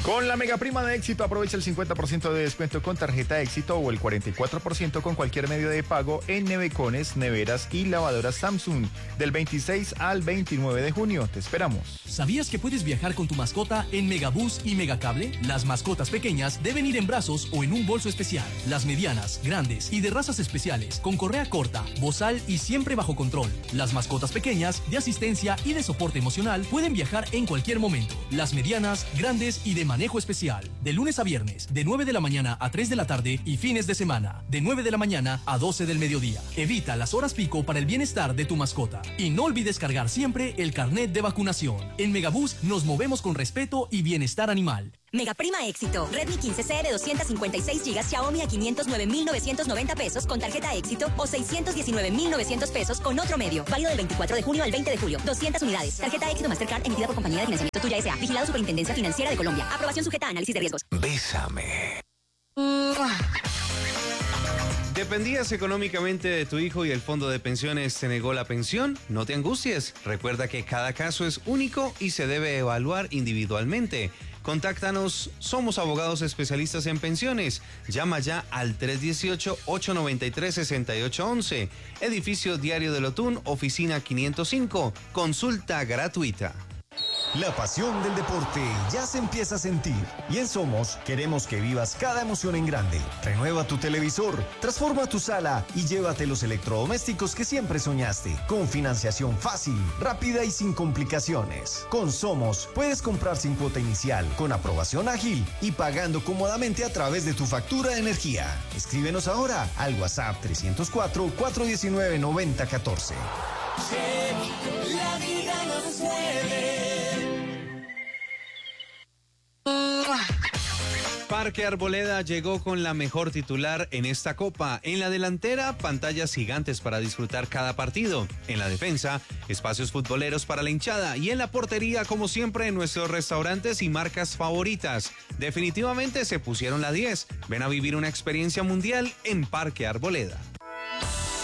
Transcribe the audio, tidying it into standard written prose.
Con la mega prima de Éxito, aprovecha el 50% de descuento con tarjeta Éxito o el 44% con cualquier medio de pago en nevecones, neveras y lavadoras Samsung del 26 al 29 de junio. Te esperamos. ¿Sabías que puedes viajar con tu mascota en Megabús y Megacable? Las mascotas pequeñas deben ir en brazos o en un bolso especial. Las medianas, grandes y de razas especiales, con correa corta, bozal y siempre bajo control. Las mascotas pequeñas, de asistencia y de soporte emocional, pueden viajar en cualquier momento. Las medianas, grandes y de manejo especial. De lunes a viernes, de 9 de la mañana a 3 de la tarde y fines de semana, de 9 de la mañana a 12 del mediodía. Evita las horas pico para el bienestar de tu mascota. Y no olvides cargar siempre el carnet de vacunación. En Megabús nos movemos con respeto y bienestar animal. Mega prima Éxito. Redmi 15C de 256 GB Xiaomi a 509.990 pesos con tarjeta Éxito o 619.900 pesos con otro medio. Válido del 24 de junio al 20 de julio. 200 unidades. Tarjeta Éxito Mastercard emitida por Compañía de Financiamiento Tuya S.A. Vigilado Superintendencia Financiera de Colombia. Aprobación sujeta a análisis de riesgos. Bésame. ¿Dependías económicamente de tu hijo y el fondo de pensiones te negó la pensión? No te angusties. Recuerda que cada caso es único y se debe evaluar individualmente. Contáctanos, somos abogados especialistas en pensiones. Llama ya al 318-893-6811. Edificio Diario del Otún, oficina 505. Consulta gratuita. La pasión del deporte ya se empieza a sentir y en Somos queremos que vivas cada emoción en grande. Renueva tu televisor, transforma tu sala y llévate los electrodomésticos que siempre soñaste. Con financiación fácil, rápida y sin complicaciones. Con Somos puedes comprar sin cuota inicial, con aprobación ágil y pagando cómodamente a través de tu factura de energía. Escríbenos ahora al WhatsApp 304-419-9014. La vida nos mueve. Parque Arboleda llegó con la mejor titular en esta copa. En la delantera, pantallas gigantes para disfrutar cada partido. En la defensa, espacios futboleros para la hinchada. Y en la portería, como siempre, nuestros restaurantes y marcas favoritas. Definitivamente se pusieron la 10. Ven a vivir una experiencia mundial en Parque Arboleda.